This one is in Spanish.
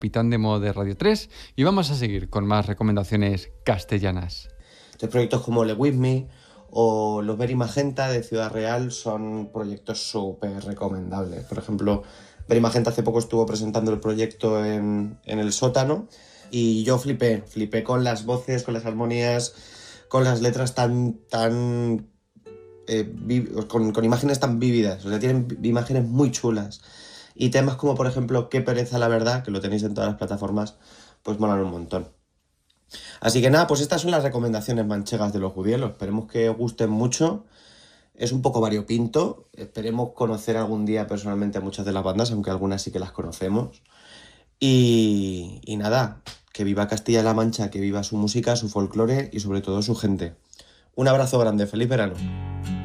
Capitán Demo de Radio 3, y vamos a seguir con más recomendaciones castellanas. Entonces, proyectos como Le With Me o Los Very Magenta de Ciudad Real son proyectos súper recomendables. Por ejemplo, Very Magenta hace poco estuvo presentando el proyecto en el sótano y yo flipé con las voces, con las armonías, con las letras con imágenes tan vívidas. O sea, tienen imágenes muy chulas. Y temas como, por ejemplo, Qué pereza la verdad, que lo tenéis en todas las plataformas, pues molan un montón. Así que nada, pues estas son las recomendaciones manchegas de Los Gudielos. Esperemos que os gusten mucho. Es un poco variopinto. Esperemos conocer algún día personalmente a muchas de las bandas, aunque algunas sí que las conocemos. Y nada, que viva Castilla-La Mancha, que viva su música, su folclore y sobre todo su gente. Un abrazo grande, feliz verano.